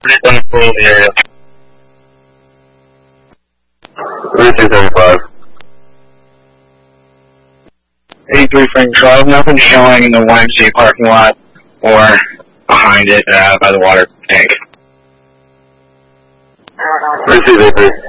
area. 3275. 83 Frank Drive, nothing showing in the YMCA parking lot or behind it by the water tank. 323.